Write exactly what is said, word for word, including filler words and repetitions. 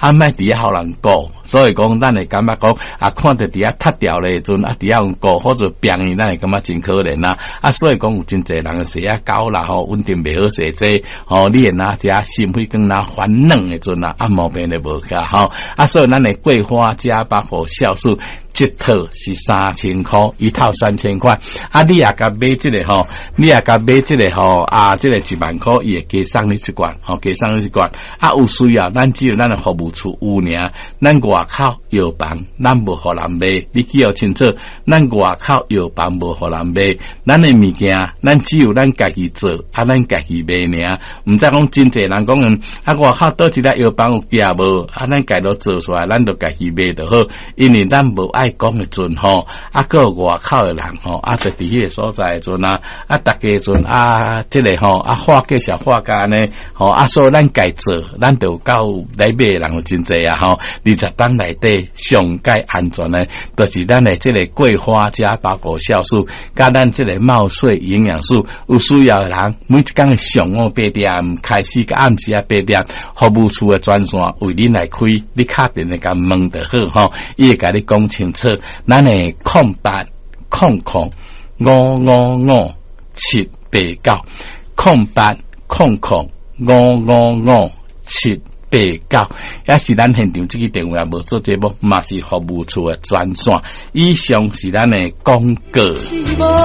啊，莫伫遐互人顾，所以讲咱会感觉讲啊，看着伫遐塌掉咧阵啊，伫遐用顾或者病伊，咱会感觉真可怜呐。啊，所以讲有真侪人食啊高啦吼，稳定袂好食这吼，你也拿食心肺更拿烦恼的阵啊，啊毛病就无个吼。啊，所以咱的桂花加百合酵素一套是三千块，一套三千块。啊，你也甲买这个吼，你也甲买这个吼啊，这个一万块，伊会加送你一罐，吼，加送你一罐。啊，有需要，咱只有咱的服务处有尔，咱外口药房咱无互人卖，你记要清楚，咱外口药房无互人卖，咱的物件咱只有咱家己做，啊，咱家己卖尔。毋知讲真侪人讲嗯，啊，外口倒一个药房有寄无，啊，咱家都做出来，咱就家己卖就好，因为咱无爱讲的阵吼，啊，个外口的人吼，啊，就伫迄个所在的阵啊，啊，逐家阵啊，即、這個吼啊，化介绍化家呢，吼啊，所以咱家做，咱就到来买的人有真侪啊，吼，二十档内底上界安全的，就是咱的即个桂花加百合酵素，加咱即个茂水营养素，有需要的人，每一工上午八点开始，甲暗时啊八點，服務處的專線為你來開，你敲電來甲問就好吼，伊會甲你講清楚，咱的空八空空五五五七八九，空八空空五五五七八九，也是咱現場這個電話無做節目，嘛是服務處的專線。以上是咱的廣告。